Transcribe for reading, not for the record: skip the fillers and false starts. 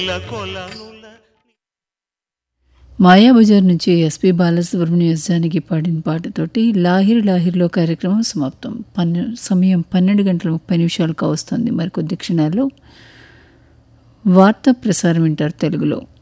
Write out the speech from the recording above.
మాయాబజార్ నుంచి ఎస్పి బాలసుబ్రహ్మణ్యం జానకి పాడిన పాటతోటి లాహిర్ లాహిర్లో కార్యక్రమం సమాప్తం. సమయం 12:30 కావస్తుంది. మరికొద్ది క్షణాల్లో వార్తా ప్రసారం వింటారు తెలుగులో.